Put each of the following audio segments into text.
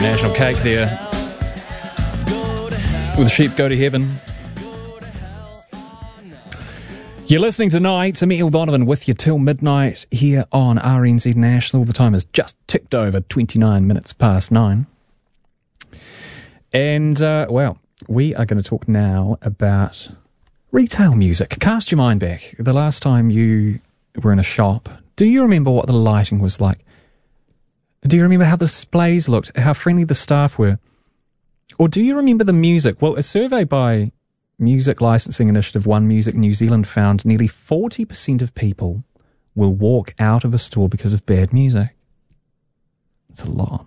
National Cake there. Will the sheep go to heaven? You're listening tonight. Emile Donovan with you till midnight here on RNZ National. The time has just ticked over 29 minutes past 9. And, well, we are going to talk now about retail music. Cast your mind back. The last time you were in a shop, do you remember what the lighting was like? Do you remember how the displays looked, how friendly the staff were? Or do you remember the music? Well, a survey by music licensing initiative One Music New Zealand found nearly 40% of people will walk out of a store because of bad music. It's a lot.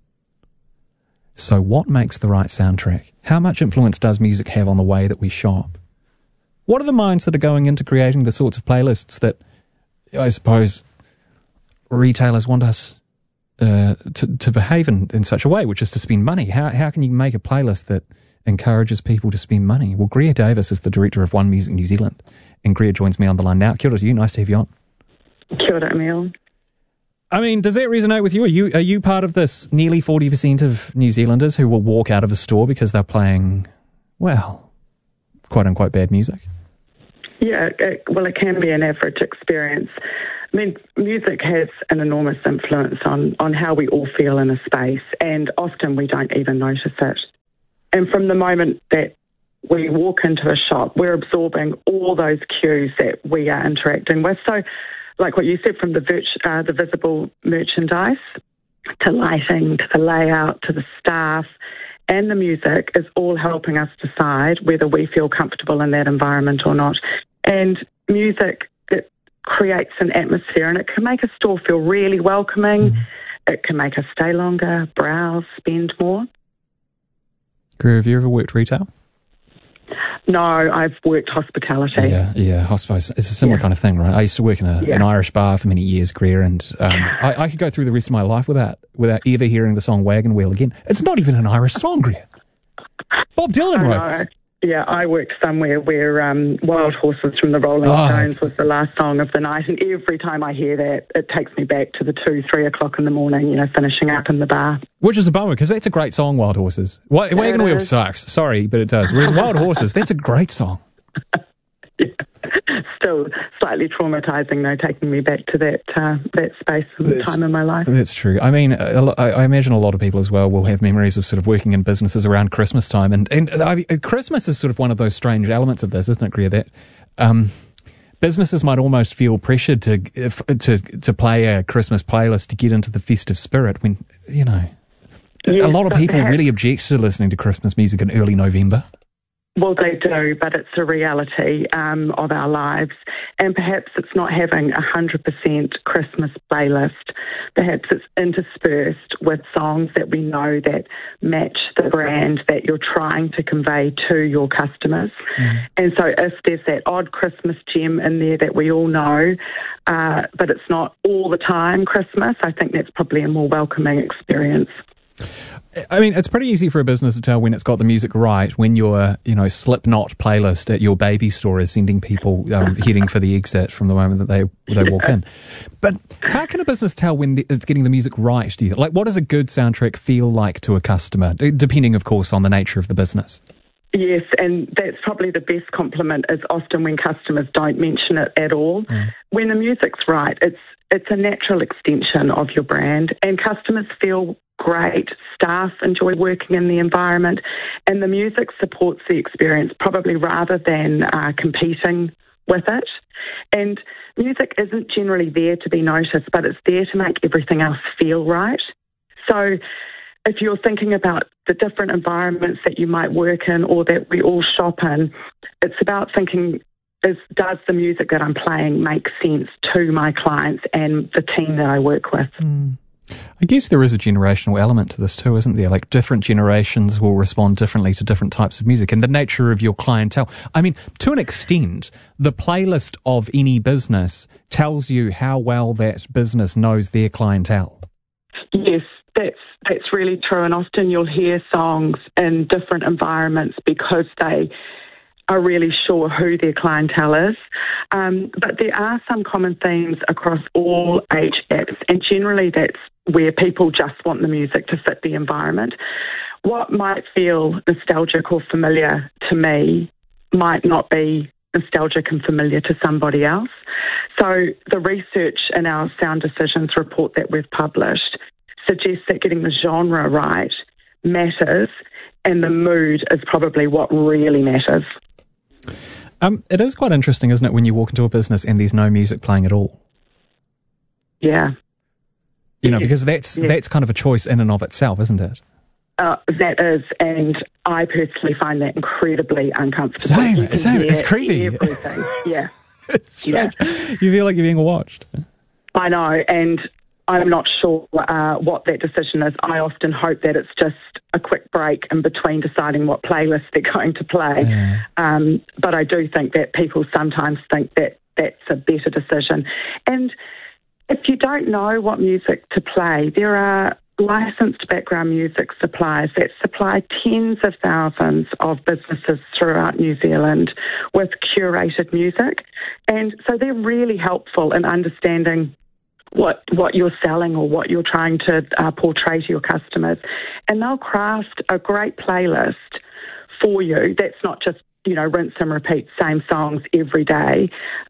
So what makes the right soundtrack? How much influence does music have on the way that we shop? What are the minds that are going into creating the sorts of playlists that I suppose retailers want us to behave in such a way, which is to spend money? How can you make a playlist that encourages people to spend money? Well, Greer Davis is the director of One Music New Zealand, and Greer joins me on the line now. Kia ora to you. Nice to have you on. Kia ora, Emile. I mean, does that resonate with you? Are you part of this nearly 40% of New Zealanders who will walk out of a store because they're playing, well, quote-unquote bad music? Yeah, it can be an average experience. I mean, music has an enormous influence on how we all feel in a space, and often we don't even notice it. And from the moment that we walk into a shop, we're absorbing all those cues that we are interacting with. So, like what you said, from the visible merchandise to lighting, to the layout, to the staff, and the music is all helping us decide whether we feel comfortable in that environment or not. And music, it creates an atmosphere, and it can make a store feel really welcoming. Mm-hmm. It can make us stay longer, browse, spend more. Greer, have you ever worked retail? No, I've worked hospitality. Yeah, I suppose it's a similar kind of thing, right? I used to work in an Irish bar for many years, Greer, and I could go through the rest of my life without ever hearing the song Wagon Wheel again. It's not even an Irish song, Greer. Bob Dylan wrote it. Yeah, I worked somewhere where Wild Horses from the Rolling Stones was the last song of the night, and every time I hear that, it takes me back to the 2-3 o'clock in the morning, finishing up in the bar. Which is a bummer, because that's a great song, Wild Horses. Wagon Wheel sucks, sorry, but it does. Whereas Wild Horses, that's a great song. Yeah. Still slightly traumatising, though, taking me back to that space and time in my life. That's true. I mean, I imagine a lot of people as well will have memories of sort of working in businesses around Christmas time, and Christmas is sort of one of those strange elements of this, isn't it, Greer? That businesses might almost feel pressured to play a Christmas playlist to get into the festive spirit when a lot of people really object to listening to Christmas music in early November. Well, they do, but it's a reality of our lives. And perhaps it's not having 100% Christmas playlist. Perhaps it's interspersed with songs that we know that match the brand that you're trying to convey to your customers. Mm. And so if there's that odd Christmas gem in there that we all know, but it's not all the time Christmas, I think that's probably a more welcoming experience. I mean, it's pretty easy for a business to tell when it's got the music right when your, Slipknot playlist at your baby store is sending people heading for the exit from the moment that they walk in. But how can a business tell when it's getting the music right, do you think? Like, what does a good soundtrack feel like to a customer, depending, of course, on the nature of the business? Yes, and that's probably the best compliment is often when customers don't mention it at all. Mm. When the music's right, it's a natural extension of your brand, and customers feel great, staff enjoy working in the environment, and the music supports the experience probably rather than competing with it. And music isn't generally there to be noticed, but it's there to make everything else feel right. So if you're thinking about the different environments that you might work in or that we all shop in, it's about thinking, does the music that I'm playing make sense to my clients and the team that I work with? Mm. I guess there is a generational element to this too, isn't there? Like, different generations will respond differently to different types of music and the nature of your clientele. I mean, to an extent, the playlist of any business tells you how well that business knows their clientele. Yes, that's really true. And often you'll hear songs in different environments because they are really sure who their clientele is. But there are some common themes across all age gaps, and generally that's where people just want the music to fit the environment. What might feel nostalgic or familiar to me might not be nostalgic and familiar to somebody else. So the research in our Sound Decisions report that we've published suggests that getting the genre right matters, and the mood is probably what really matters. It is quite interesting, isn't it, when you walk into a business and there's no music playing at all? Yeah. You know, because that's kind of a choice in and of itself, isn't it? That is, and I personally find that incredibly uncomfortable. Same. It's creepy. Everything. Yeah. Yeah. You feel like you're being watched. I know, and I'm not sure what that decision is. I often hope that it's just a quick break in between deciding what playlist they're going to play. Yeah. But I do think that people sometimes think that that's a better decision. And if you don't know what music to play, there are licensed background music suppliers that supply tens of thousands of businesses throughout New Zealand with curated music. And so they're really helpful in understanding what you're selling or what you're trying to portray to your customers. And they'll craft a great playlist for you that's not just, rinse and repeat same songs every day,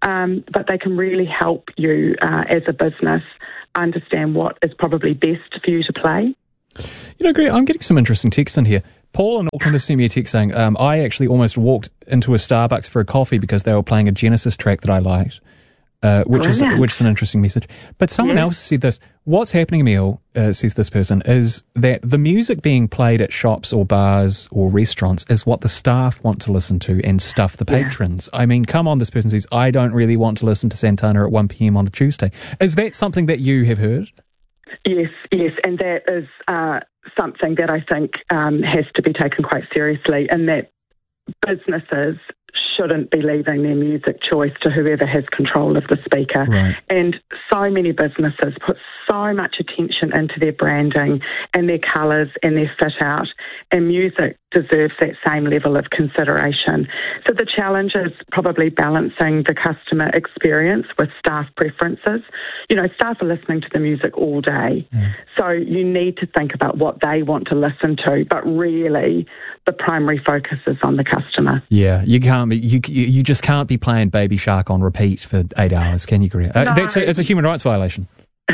but they can really help you as a business understand what is probably best for you to play. Greg, I'm getting some interesting texts in here. Paul in Auckland has sent me a text saying, I actually almost walked into a Starbucks for a coffee because they were playing a Genesis track that I liked. Which is an interesting message. But someone else said this. What's happening, Emile, says this person, is that the music being played at shops or bars or restaurants is what the staff want to listen to and stuff the patrons. I mean, come on, this person says, I don't really want to listen to Santana at 1 p.m. on a Tuesday. Is that something that you have heard? Yes, and that is something that I think has to be taken quite seriously, and that businesses shouldn't be leaving their music choice to whoever has control of the speaker. Right. And so many businesses put so much attention into their branding and their colours and their fit out, and music deserves that same level of consideration. So the challenge is probably balancing the customer experience with staff preferences. Staff are listening to the music all day, so you need to think about what they want to listen to, but really the primary focus is on the customer. Yeah, you can't be, you just can't be playing Baby Shark on repeat for 8 hours, can you, Greer? No. It's a human rights violation.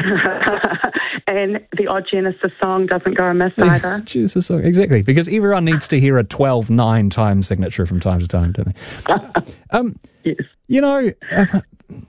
And the odd Genesis song doesn't go amiss either. Genesis song, exactly, because everyone needs to hear a 12/9 time signature from time to time, don't they? Yes.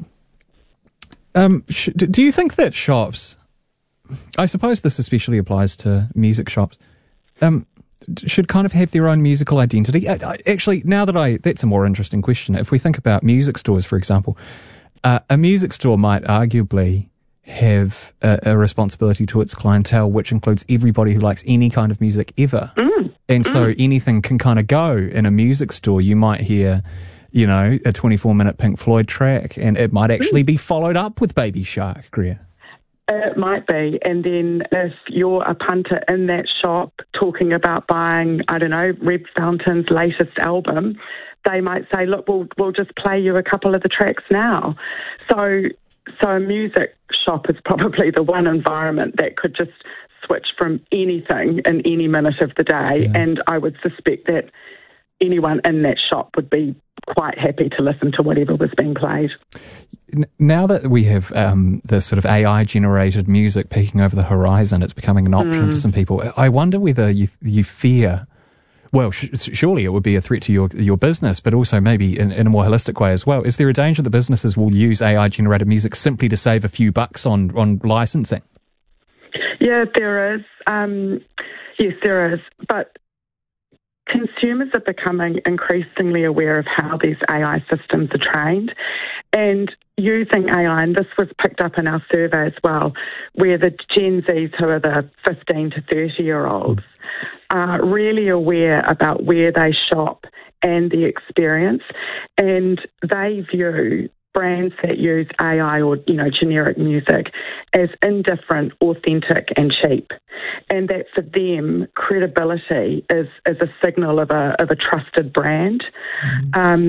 Do you think that shops, I suppose this especially applies to music shops, should kind of have their own musical identity? Actually, that's a more interesting question. If we think about music stores, for example, a music store might arguably have a responsibility to its clientele, which includes everybody who likes any kind of music ever. And so anything can kind of go in a music store. You might hear, a 24-minute Pink Floyd track, and it might actually be followed up with Baby Shark, Greer. It might be. And then if you're a punter in that shop talking about buying, Red Fountain's latest album, they might say, look, we'll just play you a couple of the tracks now. So a music shop is probably the one environment that could just switch from anything in any minute of the day. Yeah. And I would suspect that anyone in that shop would be quite happy to listen to whatever was being played. Now that we have the sort of AI-generated music peeking over the horizon, it's becoming an option for some people. I wonder whether you fear... Well, surely it would be a threat to your business, but also maybe in a more holistic way as well. Is there a danger that businesses will use AI-generated music simply to save a few bucks on licensing? Yeah, there is. Yes, there is. But consumers are becoming increasingly aware of how these AI systems are trained and using AI, and this was picked up in our survey as well, where the Gen Zs, who are the 15 to 30-year-olds, are really aware about where they shop and the experience, and they view brands that use AI or, generic music as indifferent, authentic and cheap. And that for them, credibility is a signal of a trusted brand.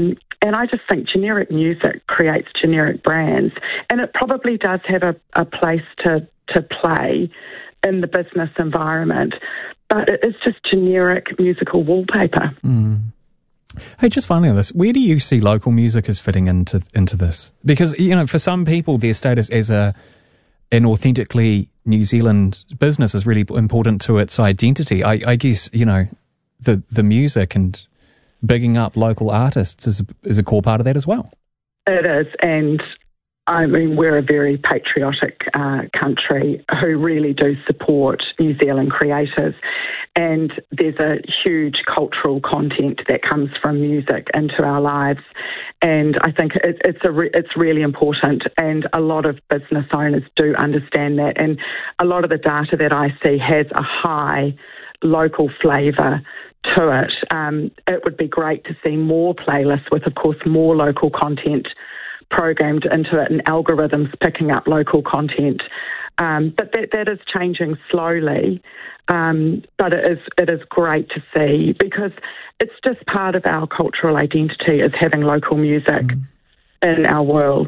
And I just think generic music creates generic brands, and it probably does have a place to play in the business environment, but it is just generic musical wallpaper. Mm. Hey, just finally on this, where do you see local music as fitting into this? Because, for some people, their status as an authentically New Zealand business is really important to its identity. I guess, the music and bigging up local artists is a core part of that as well. It is, and I mean, we're a very patriotic country who really do support New Zealand creators, and there's a huge cultural content that comes from music into our lives, and I think it's really important, and a lot of business owners do understand that, and a lot of the data that I see has a high local flavour to it. It would be great to see more playlists with, of course, more local content programmed into it and algorithms picking up local content. But that is changing slowly. But it is great to see, because it's just part of our cultural identity is having local music in our world.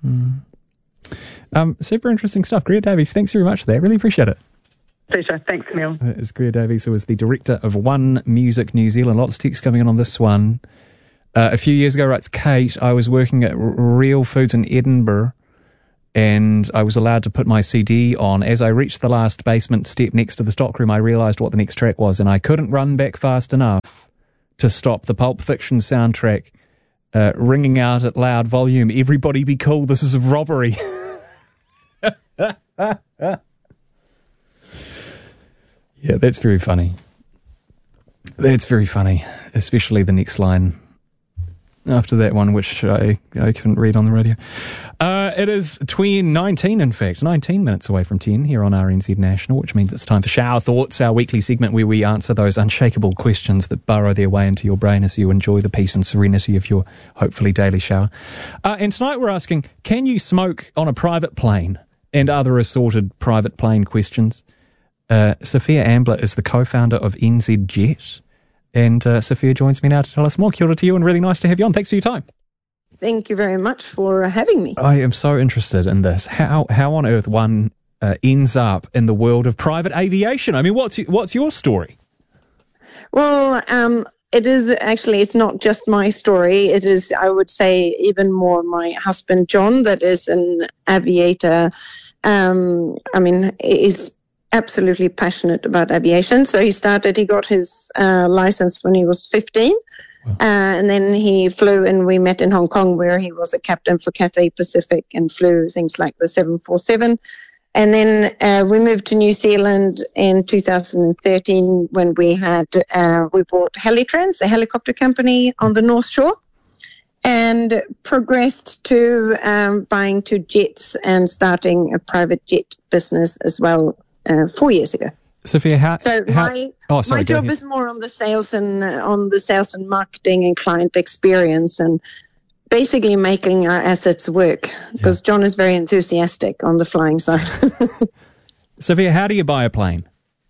Super interesting stuff. Greer Davies, thanks very much for that. Really appreciate it. Pleasure. Thanks, Neil. That is Greer Davies, who is the director of One Music New Zealand. Lots of text coming in on this one. A few years ago, writes Kate, I was working at Real Foods in Edinburgh, and I was allowed to put my CD on. As I reached the last basement step next to the stockroom, I realised what the next track was, and I couldn't run back fast enough to stop the Pulp Fiction soundtrack ringing out at loud volume. Everybody be cool, this is a robbery. Yeah, that's very funny. That's very funny, especially the next line after that one, which I couldn't read on the radio. It is 19, in fact, 19 minutes away from 10 here on RNZ National, which means it's time for Shower Thoughts, our weekly segment where we answer those unshakable questions that burrow their way into your brain as you enjoy the peace and serenity of your hopefully daily shower. And tonight we're asking, can you smoke on a private plane? And other assorted private plane questions. Sophia Ambler is the co-founder of NZJet. And Sophia joins me now to tell us more. Kia ora to you, and really nice to have you on. Thanks for your time. Thank you very much for having me. I am so interested in this. How on earth one ends up in the world of private aviation? I mean, what's your story? Well, it is actually, it's not just my story. It is, I would say, even more my husband, John, that is an aviator. He's absolutely passionate about aviation. So he got his license when he was 15. Wow. And then he flew, and we met in Hong Kong, where he was a captain for Cathay Pacific and flew things like the 747. And then we moved to New Zealand in 2013 when we bought Helitrans, a helicopter company on the North Shore, and progressed to buying 2 jets and starting a private jet business as well 4 years ago. Sophia, my job is more on the sales and marketing and client experience, and basically making our assets work, because John is very enthusiastic on the flying side. Sophia, how do you buy a plane?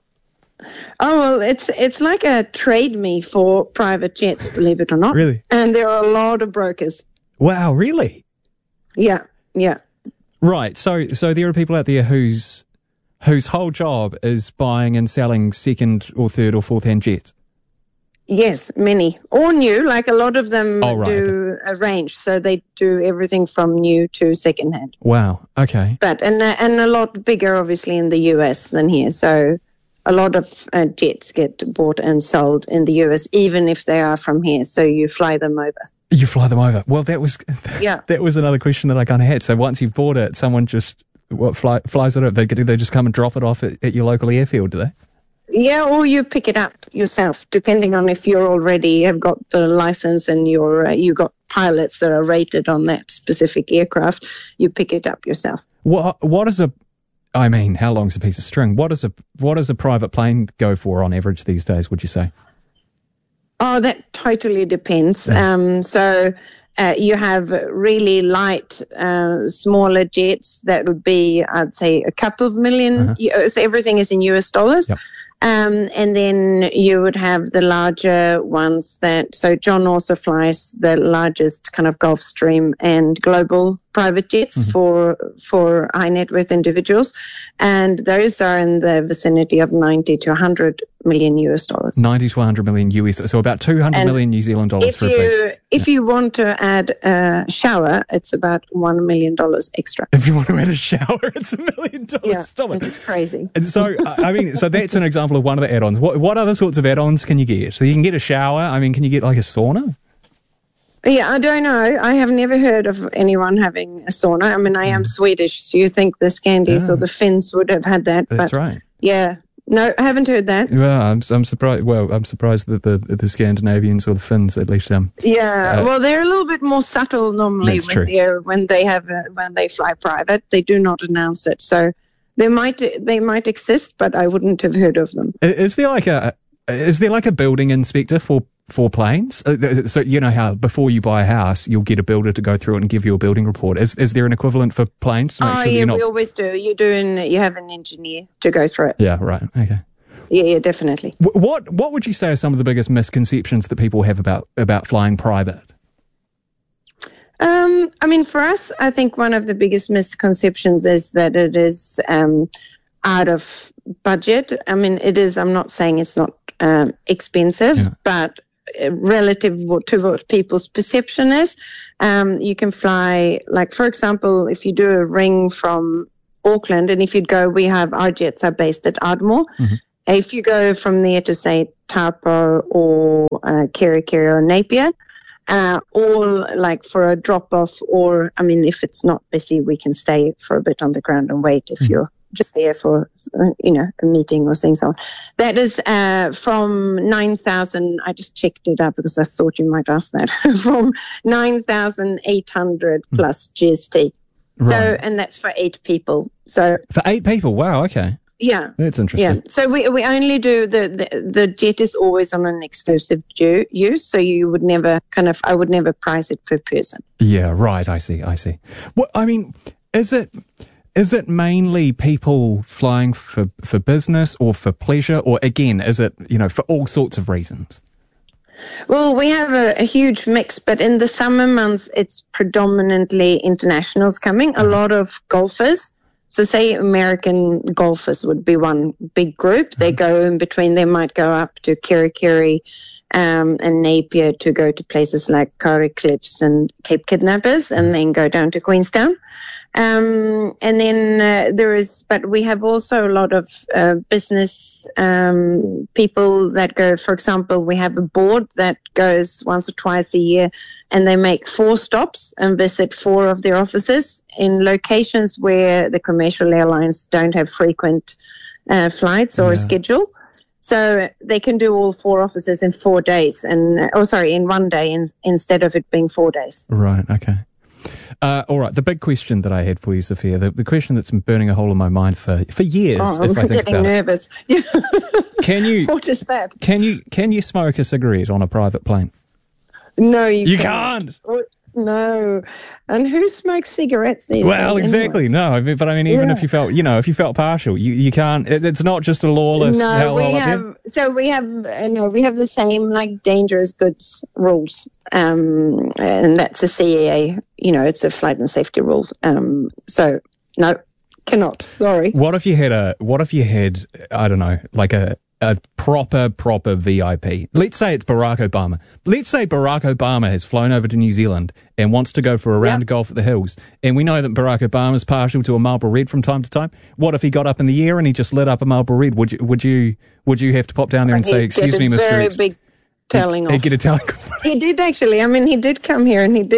Oh, well, it's like a trade me for private jets, believe it or not. Really? And there are a lot of brokers. Wow, really? Yeah. Right, so there are people out there whose whole job is buying and selling second or third or fourth hand jets. Yes, many. Or new, like a lot of them do a range. So they do everything from new to second hand. Wow, okay. But and a lot bigger, obviously, in the US than here. So a lot of jets get bought and sold in the US, even if they are from here. So you fly them over. You fly them over. Well, that was another question that I kind of had. So once you've bought it, someone just flies it up. They just come and drop it off at your local airfield, do they? Yeah, or you pick it up yourself, depending on if you already have got the license and you got pilots that are rated on that specific aircraft. You pick it up yourself. What is how long's a piece of string? What does a private plane go for on average these days, would you say? Oh, that totally depends. Yeah. You have really light, smaller jets that would be, I'd say, a couple of million. So everything is in US dollars. Yep. And then you would have the larger ones so John also flies the largest kind of Gulfstream and global private jets for high net worth individuals. And those are in the vicinity of 90 to 100 million US dollars. 90 to 100 million US, so about 200 million New Zealand dollars for a plane. If you want to add a shower, it's about $1 million extra. If you want to add a shower, it's $1 million. Yeah, Stop it. It's crazy. And so, so that's an example of one of the add-ons. What other sorts of add-ons can you get? So you can get a shower. I mean, can you get like a sauna? Yeah, I don't know. I have never heard of anyone having a sauna. I mean, I am Swedish, so you think the Scandis or the Finns would have had that. That's right. Yeah. No, I haven't heard that. Well, I'm surprised. Well, I'm surprised that the Scandinavians or the Finns, at least, well, they're a little bit more subtle normally when they fly private. They do not announce it, so they might exist, but I wouldn't have heard of them. Is there like a building inspector for planes? So you know how before you buy a house, you'll get a builder to go through it and give you a building report. Is there an equivalent for planes to make sure we always do. You have an engineer to go through it. Yeah, right. Okay. Yeah, definitely. What would you say are some of the biggest misconceptions that people have about flying private? I mean, for us, I think one of the biggest misconceptions is that it is out of budget. I mean, it is. I'm not saying it's not expensive, but relative to what people's perception is, you can fly, like, for example, if you do a ring from Auckland, and if you'd go, our jets are based at Ardmore. If you go from there to, say, Taupo or Kerikeri or Napier, all like for a drop-off, or, I mean, if it's not busy, we can stay for a bit on the ground and wait if you're just there for, a meeting or something. So that is from 9,000. I just checked it up because I thought you might ask that. From 9,800 plus GST. Right. So, and that's for 8 people. So for 8 people, wow, okay. Yeah, that's interesting. Yeah, so we only do the jet is always on an exclusive use, so you would never I would never price it per person. Yeah, right. I see. Well, I mean, is it mainly people flying for business or for pleasure, or again, is it for all sorts of reasons? Well, we have a huge mix, but in the summer months, it's predominantly internationals coming. A lot of golfers. So say American golfers would be one big group. They go in between. They might go up to Kerikeri and Napier to go to places like Kauri Cliffs and Cape Kidnappers, and then go down to Queenstown. And then but we have also a lot of business people that go, for example, we have a board that goes once or twice a year, and they make 4 stops and visit 4 of their offices in locations where the commercial airlines don't have frequent flights or a schedule. So they can do all 4 offices in 4 days, in 1 day instead of it being 4 days. Right, okay. All right, the big question that I had for you, Sophia, the question that's been burning a hole in my mind for years. I'm getting nervous. Can you? What is that? Can you smoke a cigarette on a private plane? No, you can't. No, and who smokes cigarettes these days? Well, exactly. Anyway? No, but I mean, even if you felt partial, you can't. It's not just a lawless. No, we have the same like dangerous goods rules, and that's a CAA. It's a flight and safety rule. So no, cannot. Sorry. What if you had I don't know, like a proper VIP. Let's say it's Barack Obama. Let's say Barack Obama has flown over to New Zealand and wants to go for a round of golf at the hills. And we know that Barack Obama is partial to a Marlboro Red from time to time. What if he got up in the air and he just lit up a Marlboro Red? Would you have to pop down there and say, "Excuse me, Mr. Very big telling off." He'd get a telling off. He did actually. I mean, he did come here and he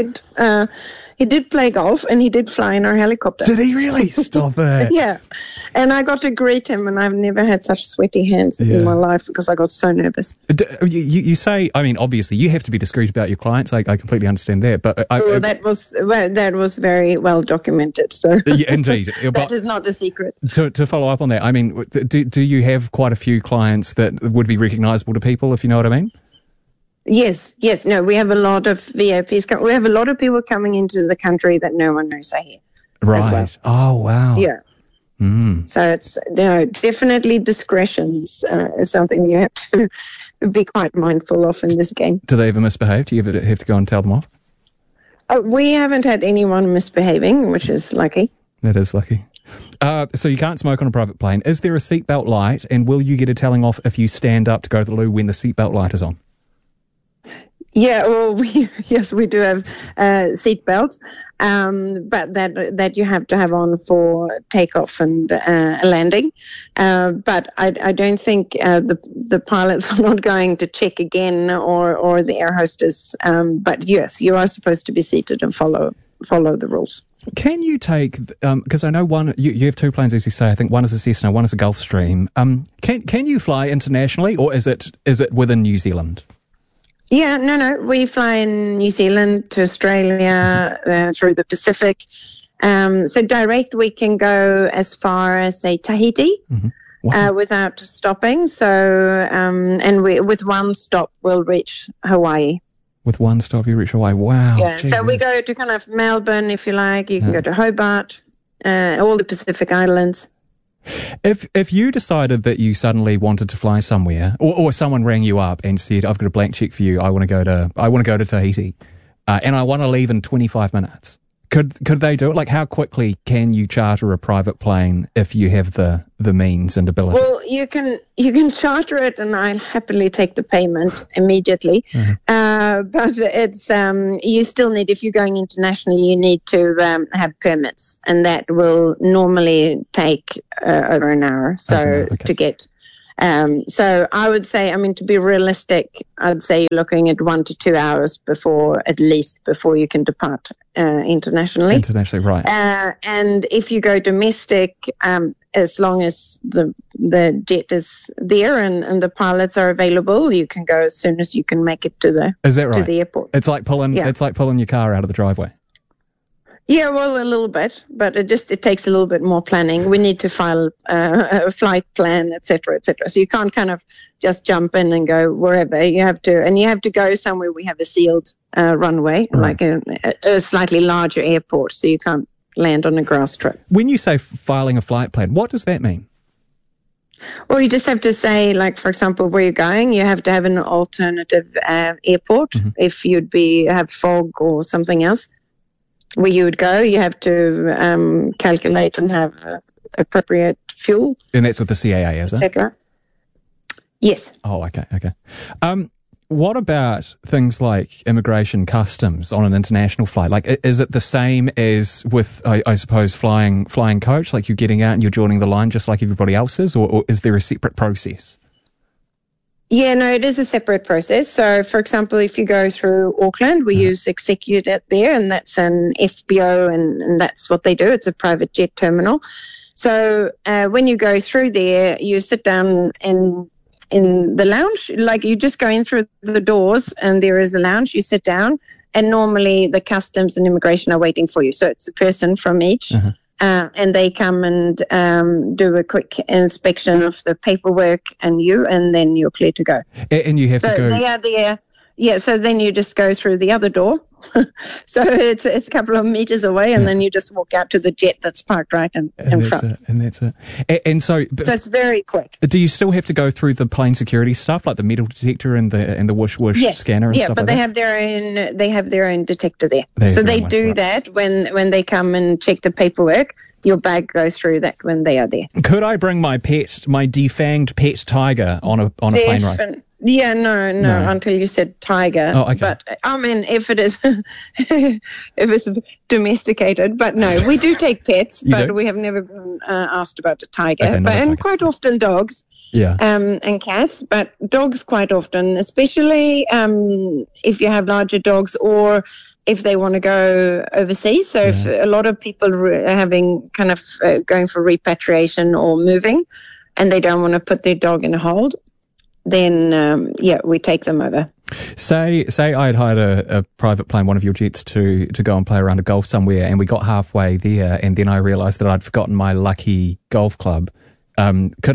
did play golf and he did fly in our helicopter. Did he really? Stop it. Yeah. And I got to greet him, and I've never had such sweaty hands in my life because I got so nervous. You say, I mean, obviously you have to be discreet about your clients. I completely understand that. But that was very well documented. So yeah, indeed. That is not a secret. To follow up on that, I mean, do you have quite a few clients that would be recognizable to people, if you know what I mean? Yes. No, we have a lot of VIPs. We have a lot of people coming into the country that no one knows are here. Right. Well. Oh, wow. Yeah. So it's definitely discretions is something you have to be quite mindful of in this game. Do they ever misbehave? Do you ever have to go and tell them off? We haven't had anyone misbehaving, which is lucky. That is lucky. So you can't smoke on a private plane. Is there a seatbelt light, and will you get a telling off if you stand up to go to the loo when the seatbelt light is on? Yeah, well, we do have seat belts, but that you have to have on for takeoff and landing. But I don't think the pilots are not going to check again, or the air hostess. But yes, you are supposed to be seated and follow the rules. Can you take, because I know one, you have two planes, as you say. I think one is a Cessna, one is a Gulfstream. Can you fly internationally, or is it within New Zealand? Yeah, no. We fly in New Zealand to Australia through the Pacific. So direct, we can go as far as, say, Tahiti without stopping. So, and with one stop, we'll reach Hawaii. With one stop, you reach Hawaii. Wow. Yeah, so we go to kind of Melbourne, if you like. You can go to Hobart, all the Pacific Islands. If you decided that you suddenly wanted to fly somewhere, or someone rang you up and said, "I've got a blank check for you. I want to go to Tahiti, and I want to leave in 25 minutes." Could they do it? Like, how quickly can you charter a private plane if you have the means and ability? Well, you can charter it, and I'll happily take the payment immediately. But it's you still need, if you're going internationally, you need to have permits, and that will normally take over an hour. So to get. So I would say, to be realistic, I'd say you're looking at 1 to 2 hours before you can depart internationally. Internationally, right. And if you go domestic, as long as the jet is there and the pilots are available, you can go as soon as you can make it to the airport. It's like pulling your car out of the driveway. Yeah, well, a little bit, but it takes a little bit more planning. We need to file a flight plan, et cetera, et cetera. So you can't kind of just jump in and go wherever. You have to go somewhere we have a sealed runway, like a slightly larger airport, so you can't land on a grass strip. When you say filing a flight plan, what does that mean? Well, you just have to say, like, for example, where you're going, you have to have an alternative airport. If you'd have fog or something else. Where you would go, you have to calculate and have appropriate fuel. And that's with the CAA, is it? Etc. Yes. Oh, okay. What about things like immigration, customs on an international flight? Like, is it the same as with, I suppose, flying coach? Like, you're getting out and you're joining the line just like everybody else is, or is there a separate process? Yeah, no, it is a separate process. So, for example, if you go through Auckland, we use Executive there, and that's an FBO, and that's what they do. It's a private jet terminal. So when you go through there, you sit down in the lounge, like you just go in through the doors, and there is a lounge. You sit down, and normally the customs and immigration are waiting for you. So it's a person from each. And they come and do a quick inspection of the paperwork and then you're clear to go. And you have to go. They are there. Yeah, so then you just go through the other door. So it's a couple of meters away, and then you just walk out to the jet that's parked right in front. And that's it. And so it's very quick. Do you still have to go through the plane security stuff, like the metal detector and the whoosh scanner and stuff like that? Yeah, but they have their own detector there. So they do that when they come and check the paperwork. Your bag goes through that when they are there. Could I bring my defanged pet tiger on a plane ride? Yeah, no, until you said tiger. Oh, okay. But if it is, if it's domesticated, but no, we do take pets, but we have never been asked about a tiger. And quite often dogs. Yeah. And cats, but dogs quite often, especially if you have larger dogs or if they want to go overseas. So if a lot of people are having kind of going for repatriation or moving, and they don't want to put their dog in a hold, then we take them over. Say I had hired a private plane, one of your jets, to go and play around a golf somewhere, and we got halfway there, and then I realised that I'd forgotten my lucky golf club. Could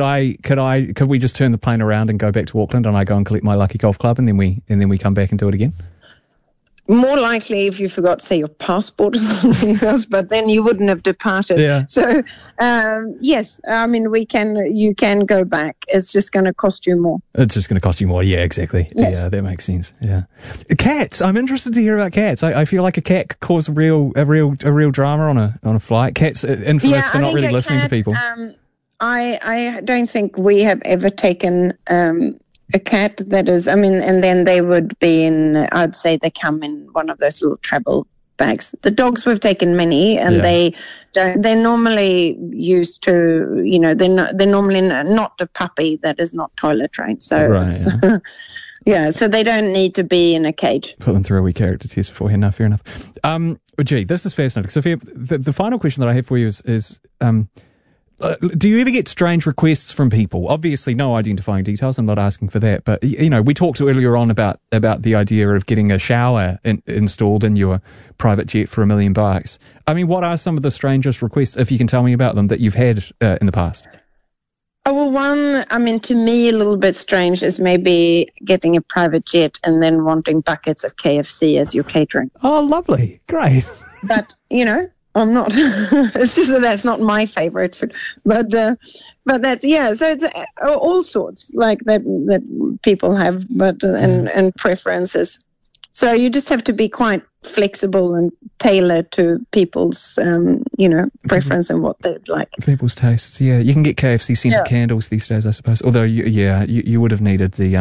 we just turn the plane around and go back to Auckland, and I go and collect my lucky golf club, and then we come back and do it again? more likely if you forgot, say, your passport or something else, but then you wouldn't have departed. Yeah. So, yes, I mean, you can go back. It's just going to cost you more. It's just going to cost you more. Yeah, exactly. Yes. Yeah, that makes sense. Yeah. Cats. I'm interested to hear about cats. I feel like a cat could cause a real drama on a flight. Cats infamous for not really listening to people. I don't think we have ever taken a cat that is, I mean, and then they would be in, I'd say they come in one of those little travel bags. The dogs, we've taken many, and they're normally used to, they're normally not a puppy that is not toilet trained. So, right, yeah, so they don't need to be in a cage. Put them through a wee character test beforehand. No, fair enough. Gee, this is fascinating. Sophia, the final question that I have for you is do you ever get strange requests from people? Obviously, no identifying details. I'm not asking for that. But, we talked earlier on about the idea of getting a shower installed in your private jet for $1 million. I mean, what are some of the strangest requests, if you can tell me about them, that you've had in the past? Oh, well, one, I mean, to me, a little bit strange is maybe getting a private jet and then wanting buckets of KFC as your catering. Oh, lovely. Great. But, I'm not. It's just that's not my favorite food, but that's So it's all sorts like that people have, but and preferences. So you just have to be quite flexible and tailor to people's preference and what they'd like. People's tastes. Yeah, you can get KFC scented candles these days, I suppose. Although you would have needed the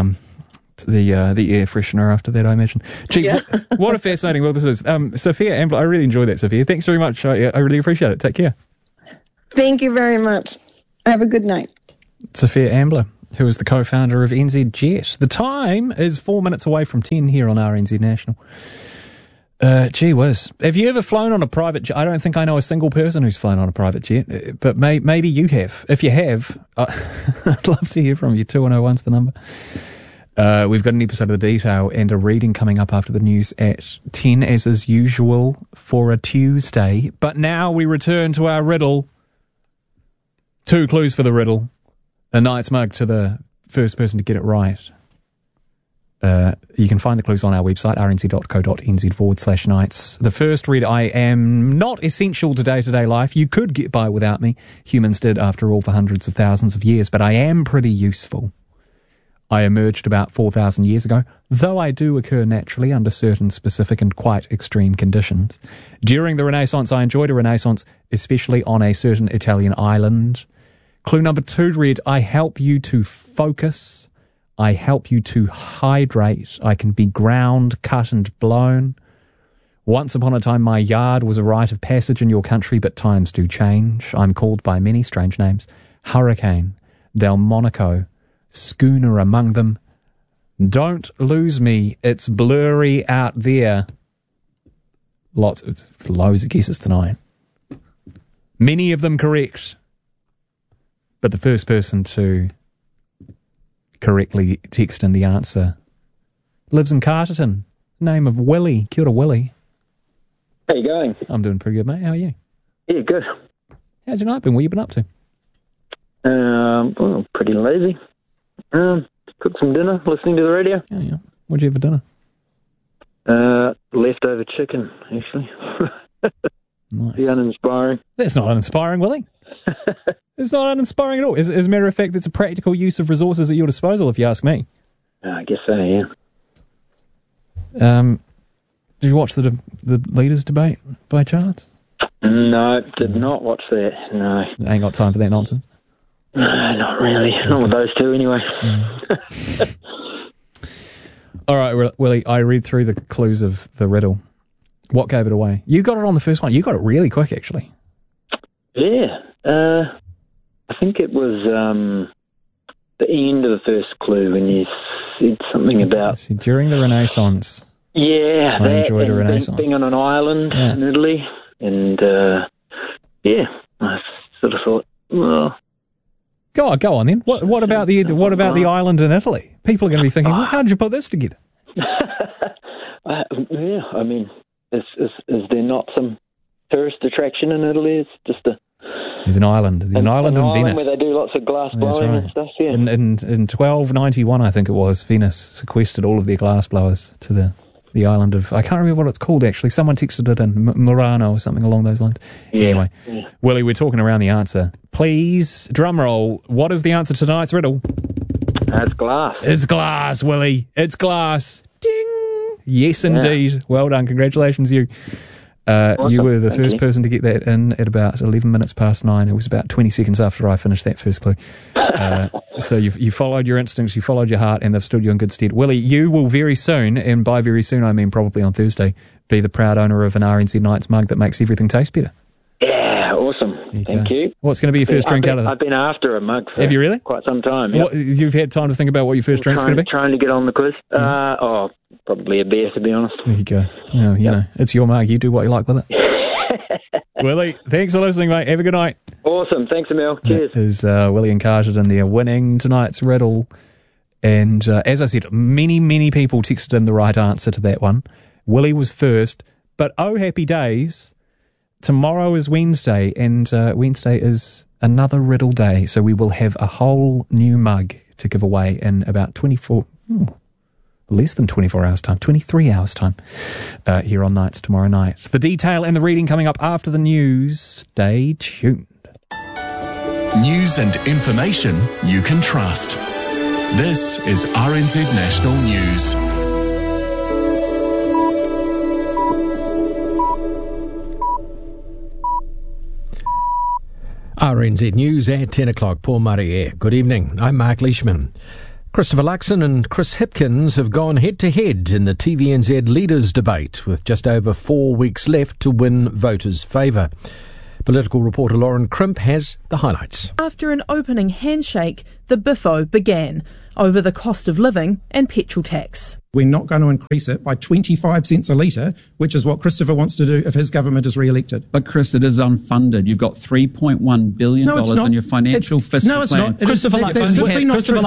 air freshener after that, I imagine. Gee, what a fascinating world this is. Sophia Ambler, I really enjoyed that, Sophia. Thanks very much. I really appreciate it. Take care. Thank you very much. Have a good night. Sophia Ambler, who is the co-founder of NZ Jet. The time is 4 minutes away from 10 here on RNZ National. Gee whiz. Have you ever flown on a private jet? I don't think I know a single person who's flown on a private jet, but maybe you have. If you have, I'd love to hear from you. 2101's the number. We've got an episode of The Detail and a reading coming up after the news at 10, as is usual for a Tuesday. But now we return to our riddle. 2 clues for the riddle. A night's mug to the first person to get it right. You can find the clues on our website, rnz.co.nz/nights. The first read, I am not essential to day-to-day life. You could get by without me. Humans did, after all, for hundreds of thousands of years. But I am pretty useful. I emerged about 4,000 years ago, though I do occur naturally under certain specific and quite extreme conditions. During the Renaissance, I enjoyed a Renaissance, especially on a certain Italian island. Clue number 2 read, I help you to focus. I help you to hydrate. I can be ground, cut and blown. Once upon a time, my yard was a rite of passage in your country, but times do change. I'm called by many strange names. Hurricane, Delmonico, Schooner among them. Don't lose me, it's blurry out there. Loads of guesses tonight. Many of them correct. But the first person to correctly text in the answer lives in Carterton. Name of Willie. Kia ora, Willie. How you going? I'm doing pretty good, mate. How are you? Yeah, good. How's your night been? What have you been up to? Well, pretty lazy. Cooked some dinner, listening to the radio. Oh, yeah. What'd you have for dinner? Leftover chicken, actually. Nice. The uninspiring. That's not uninspiring, Willie. It's not uninspiring at all. As a matter of fact, it's a practical use of resources at your disposal, if you ask me. I guess so, yeah. Did you watch the leaders' debate by chance? No, did not watch that, no. Ain't got time for that nonsense. No, not really. Not with those two, anyway. All right, Willie, I read through the clues of the riddle. What gave it away? You got it on the first one. You got it really quick, actually. Yeah. I think it was the end of the first clue when you said something about... See, during the Renaissance. Yeah. I enjoyed a Renaissance. Being on an island in Italy. And, I sort of thought, well... Go on then. What about the island in Italy? People are going to be thinking, well, how did you put this together? Yeah, I mean, is there not some tourist attraction in Italy? It's just There's an island. There's an island in Venice where they do lots of glass blowing and stuff. Yeah. In 1291, I think it was, Venice sequestered all of their glass blowers to the The island of, I can't remember what it's called actually. Someone texted it in, Murano or something along those lines. Yeah. Anyway, Willie, we're talking around the answer. Please, drum roll, what is the answer to tonight's riddle? It's glass. It's glass, Willie. It's glass. Ding! Yes, indeed. Well done. Congratulations, you. Awesome. You were the Thank first you. person to get that in at about 11 minutes past 9. It was about 20 seconds after I finished that first clue. So you followed your instincts, you followed your heart, and they've stood you in good stead. Willie, you will very soon, and by very soon I mean probably on Thursday, be the proud owner of an RNZ Nights mug that makes everything taste better. Yeah, awesome. Thank you. What's going to be your first drink out of that? I've been after a mug for Have you really? quite some time. Yep. What, you've had time to think about what your first drink's going to be? Trying to get on the quiz. Probably a beer, to be honest. There you go. You know, it's your mug. You do what you like with it. Willie, thanks for listening, mate. Have a good night. Awesome. Thanks, Emil. Cheers. That is Willie and Carterton there winning tonight's riddle. And as I said, many people texted in the right answer to that one. Willie was first. But oh, happy days. Tomorrow is Wednesday, and Wednesday is another riddle day. So we will have a whole new mug to give away in about less than 24 hours' time, 23 hours' time, here on Nights tomorrow night. The detail and the reading coming up after the news. Stay tuned. News and information you can trust. This is RNZ National News. RNZ News at 10 o'clock. Paul Murray here. Good evening. I'm Mark Leishman. Christopher Luxon and Chris Hipkins have gone head-to-head in the TVNZ Leaders Debate, with just over 4 weeks left to win voters' favour. Political reporter Lauren Crimp has the highlights. After an opening handshake, the biffo began over the cost of living and petrol tax. We're not going to increase it by 25 cents a litre, which is what Christopher wants to do if his government is re-elected. But Chris, it is unfunded. You've got $3.1 billion in your financial fiscal No, it's plan. not. That's simply not true.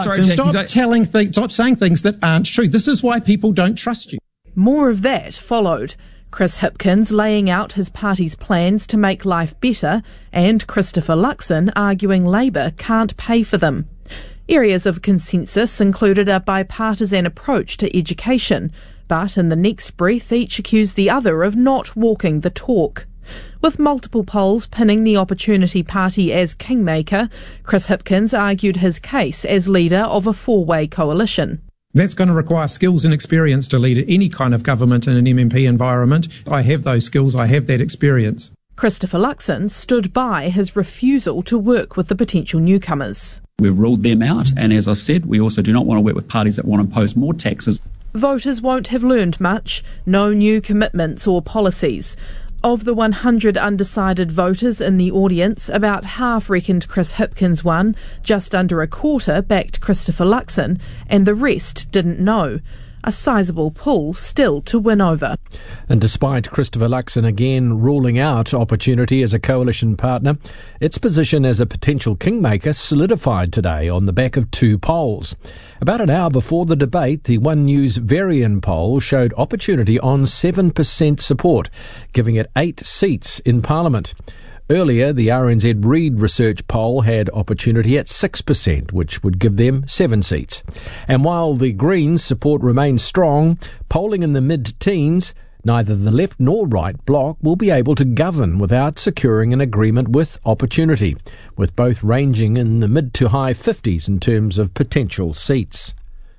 Stop saying things that aren't true. This is why people don't trust you. More of that followed. Chris Hipkins laying out his party's plans to make life better, and Christopher Luxon arguing Labour can't pay for them. Areas of consensus included a bipartisan approach to education, but in the next breath each accused the other of not walking the talk. With multiple polls pinning the Opportunity Party as kingmaker, Chris Hipkins argued his case as leader of a four-way coalition. That's going to require skills and experience to lead any kind of government in an MMP environment. I have those skills, I have that experience. Christopher Luxon stood by his refusal to work with the potential newcomers. We've ruled them out, and as I've said, we also do not want to work with parties that want to impose more taxes. Voters won't have learned much, no new commitments or policies. Of the 100 undecided voters in the audience, about half reckoned Chris Hipkins won, just under a quarter backed Christopher Luxon, and the rest didn't know. A sizable pool still to win over. And despite Christopher Luxon again ruling out Opportunity as a coalition partner, its position as a potential kingmaker solidified today on the back of two polls. About an hour before the debate, the One News Varian poll showed Opportunity on 7% support, giving it 8 seats in Parliament. Earlier, the RNZ Reid Research poll had Opportunity at 6%, which would give them 7 seats. And while the Greens' support remains strong, polling in the mid-teens, neither the left nor right bloc will be able to govern without securing an agreement with Opportunity, with both ranging in the mid to high 50s in terms of potential seats.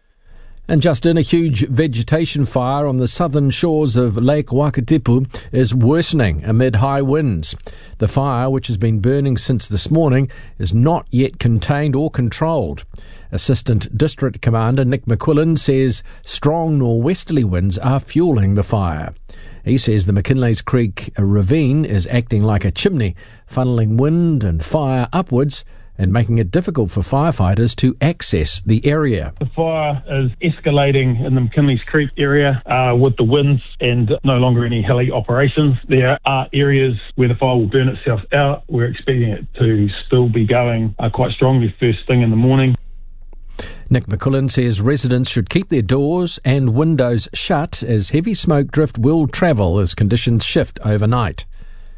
And Justin, a huge vegetation fire on the southern shores of Lake Wakatipu is worsening amid high winds. The fire, which has been burning since this morning, is not yet contained or controlled. Assistant District Commander Nick McQuillan says strong norwesterly winds are fueling the fire. He says the McKinley's Creek ravine is acting like a chimney, funneling wind and fire upwards and making it difficult for firefighters to access the area. The fire is escalating in the McKinley's Creek area with the winds and no longer any heli operations. There are areas where the fire will burn itself out. We're expecting it to still be going quite strongly first thing in the morning. Nick McQuillan says residents should keep their doors and windows shut as heavy smoke drift will travel as conditions shift overnight.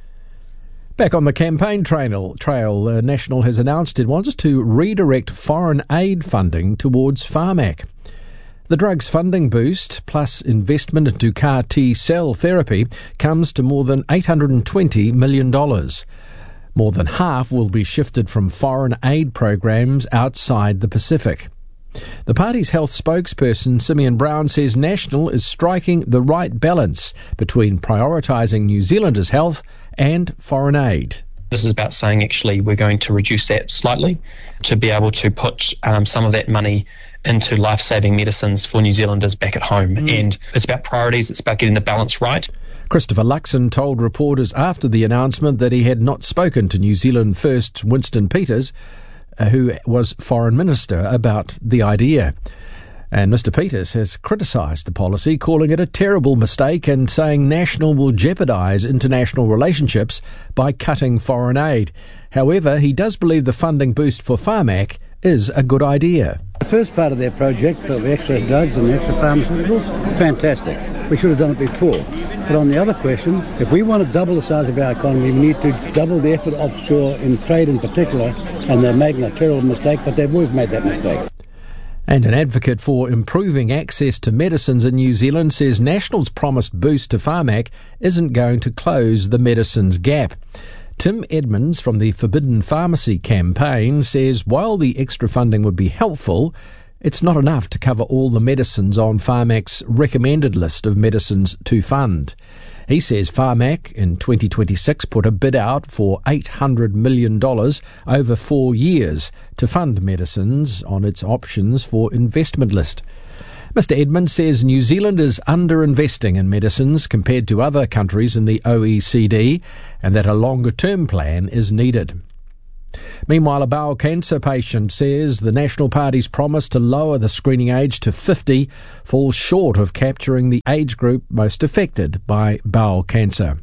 Back on the campaign trail, National has announced it wants to redirect foreign aid funding towards Pharmac. The drug's funding boost, plus investment into CAR T-cell therapy, comes to more than $820 million. More than half will be shifted from foreign aid programs outside the Pacific. The party's health spokesperson, Simeon Brown, says National is striking the right balance between prioritising New Zealanders' health and foreign aid. This is about saying, actually, we're going to reduce that slightly to be able to put some of that money into life-saving medicines for New Zealanders back at home. And it's about priorities, it's about getting the balance right. Christopher Luxon told reporters after the announcement that he had not spoken to New Zealand First Winston Peters, who was Foreign Minister, about the idea. And Mr Peters has criticised the policy, calling it a terrible mistake and saying National will jeopardise international relationships by cutting foreign aid. However, he does believe the funding boost for Pharmac is a good idea. The first part of their project of extra drugs and extra pharmaceuticals, fantastic. We should have done it before. But on the other question, if we want to double the size of our economy, we need to double the effort offshore in trade in particular, and they're making a terrible mistake, but they've always made that mistake. And an advocate for improving access to medicines in New Zealand says National's promised boost to Pharmac isn't going to close the medicines gap. Tim Edmonds from the Forbidden Pharmacy campaign says while the extra funding would be helpful, it's not enough to cover all the medicines on Pharmac's recommended list of medicines to fund. He says Pharmac in 2026 put a bid out for $800 million over 4 years to fund medicines on its options for investment list. Mr Edmonds says New Zealand is underinvesting in medicines compared to other countries in the OECD and that a longer-term plan is needed. Meanwhile, a bowel cancer patient says the National Party's promise to lower the screening age to 50 falls short of capturing the age group most affected by bowel cancer.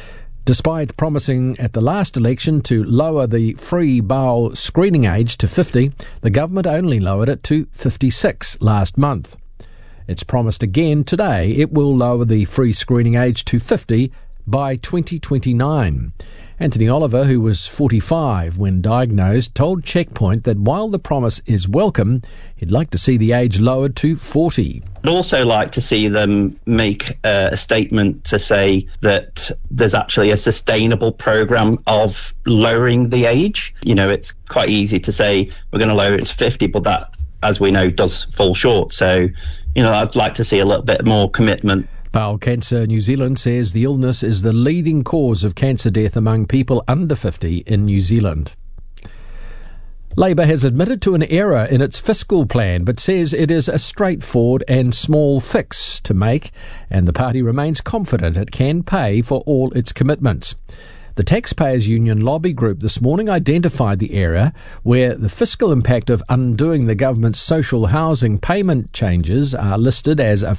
Despite promising at the last election to lower the free bowel screening age to 50, the government only lowered it to 56 last month. It's promised again today it will lower the free screening age to 50 by 2029. Anthony Oliver, who was 45 when diagnosed, told Checkpoint that while the promise is welcome, he'd like to see the age lowered to 40. I'd also like to see them make a statement to say that there's actually a sustainable program of lowering the age. You know, it's quite easy to say we're going to lower it to 50, but that, as we know, does fall short. So, you know, I'd like to see a little bit more commitment. Bowel Cancer New Zealand says the illness is the leading cause of cancer death among people under 50 in New Zealand. Labour has admitted to an error in its fiscal plan but says it is a straightforward and small fix to make, and the party remains confident it can pay for all its commitments. The Taxpayers Union lobby group this morning identified the error where the fiscal impact of undoing the government's social housing payment changes are listed as a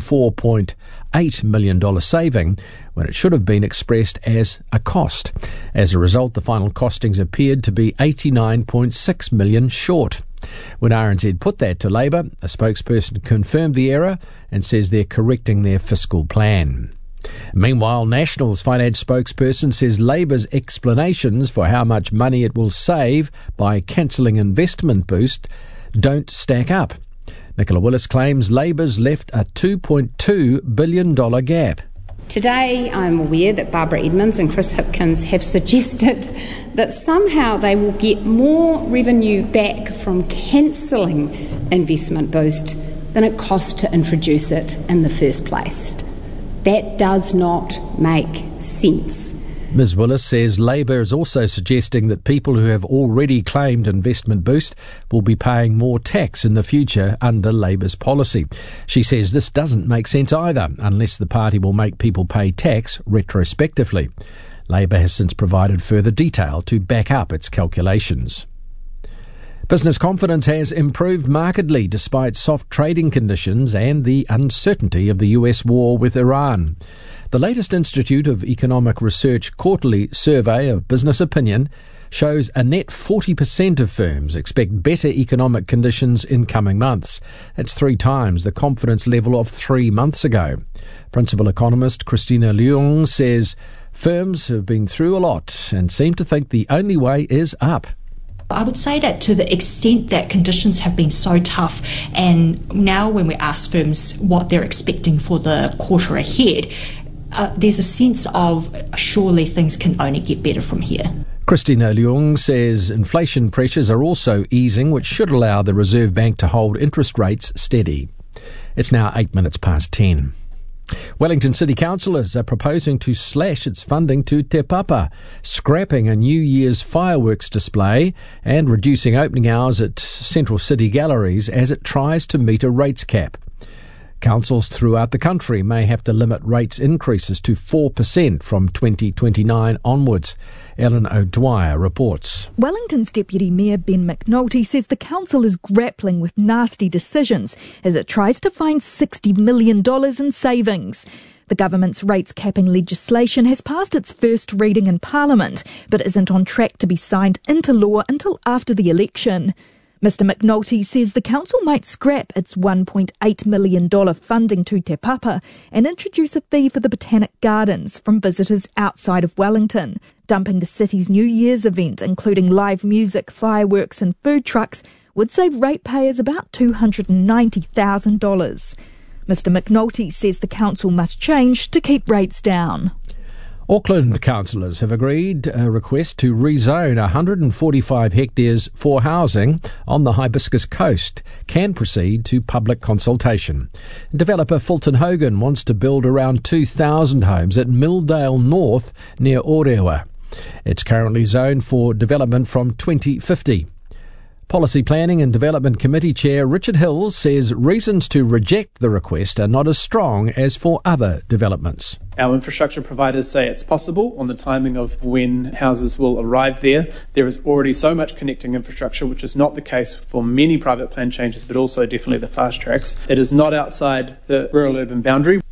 $44.8 million saving when it should have been expressed as a cost. As a result, the final costings appeared to be $89.6 million short. When RNZ put that to Labour, a spokesperson confirmed the error and says they're correcting their fiscal plan. Meanwhile, National's finance spokesperson says Labour's explanations for how much money it will save by cancelling investment boost don't stack up. Nicola Willis claims Labour's left a $2.2 billion gap. Today, I'm aware that Barbara Edmonds and Chris Hipkins have suggested that somehow they will get more revenue back from cancelling investment boost than it cost to introduce it in the first place. That does not make sense. Ms Willis says Labour is also suggesting that people who have already claimed investment boost will be paying more tax in the future under Labour's policy. She says this doesn't make sense either, unless the party will make people pay tax retrospectively. Labour has since provided further detail to back up its calculations. Business confidence has improved markedly despite soft trading conditions and the uncertainty of the US war with Iran. The latest Institute of Economic Research quarterly survey of business opinion shows a net 40% of firms expect better economic conditions in coming months. That's 3 times the confidence level of 3 months ago. Principal economist Christina Leung says firms have been through a lot and seem to think the only way is up. I would say that to the extent that conditions have been so tough, and now when we ask firms what they're expecting for the quarter ahead, there's a sense of surely things can only get better from here. Christina Leung says inflation pressures are also easing, which should allow the Reserve Bank to hold interest rates steady. It's now 8 minutes past 10. Wellington City Councillors are proposing to slash its funding to Te Papa, scrapping a New Year's fireworks display and reducing opening hours at central city galleries as it tries to meet a rates cap. Councils throughout the country may have to limit rates increases to 4% from 2029 onwards. Ellen O'Dwyer reports. Wellington's Deputy Mayor Ben McNulty says the council is grappling with nasty decisions as it tries to find $60 million in savings. The government's rates capping legislation has passed its first reading in Parliament, but isn't on track to be signed into law until after the election. Mr McNulty says the council might scrap its $1.8 million funding to Te Papa and introduce a fee for the Botanic Gardens from visitors outside of Wellington. Dumping the city's New Year's event, including live music, fireworks and food trucks, would save ratepayers about $290,000. Mr McNulty says the council must change to keep rates down. Auckland councillors have agreed a request to rezone 145 hectares for housing on the Hibiscus coast can proceed to public consultation. Developer Fulton Hogan wants to build around 2,000 homes at Milldale North near Orewa. It's currently zoned for development from 2050. Policy Planning and Development Committee Chair Richard Hills says reasons to reject the request are not as strong as for other developments. Our infrastructure providers say it's possible on the timing of when houses will arrive there. There is already so much connecting infrastructure, which is not the case for many private plan changes, but also definitely the fast tracks. It is not outside the rural-urban boundary.